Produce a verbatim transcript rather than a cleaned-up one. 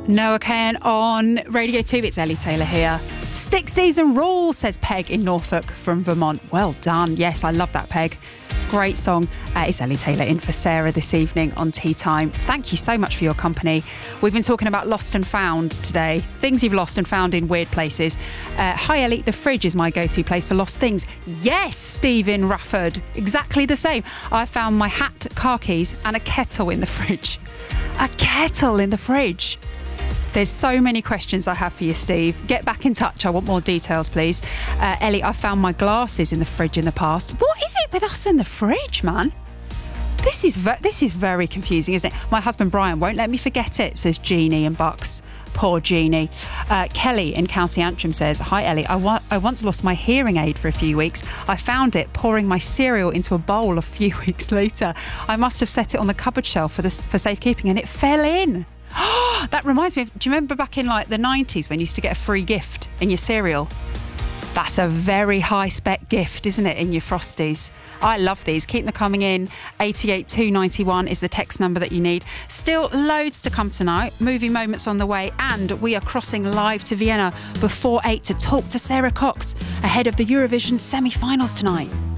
Noah Cairn on Radio two. It's Ellie Taylor here. Stick season rule, says Peg in Norfolk from Vermont. Well done. Yes, I love that, Peg. Great song. Uh, it's Ellie Taylor in for Sarah this evening on Tea Time. Thank you so much for your company. We've been talking about lost and found today. Things you've lost and found in weird places. Uh, hi, Ellie. The fridge is my go-to place for lost things. Yes, Stephen Rafford. Exactly the same. I found my hat, car keys and a kettle in the fridge. A kettle in the fridge. There's so many questions I have for you, Steve. Get back in touch. I want more details, please. Uh, Ellie, I found my glasses in the fridge in the past. What is it with us in the fridge, man? This is ve- this is very confusing, isn't it? My husband Brian won't let me forget it, says Jeannie in Bucks. Poor Jeannie. Uh, Kelly in County Antrim says, hi, Ellie. I, wa- I once lost my hearing aid for a few weeks. I found it pouring my cereal into a bowl a few weeks later. I must have set it on the cupboard shelf for, this, for safekeeping and it fell in. That reminds me of, do you remember back in like the nineties when you used to get a free gift in your cereal? That's a very high spec gift, isn't it, in your Frosties? I love these. Keep them coming in. eight eight two nine one is the text number that you need. Still loads to come tonight. Movie moments on the way. And we are crossing live to Vienna before eight to talk to Sarah Cox ahead of the Eurovision semi-finals tonight.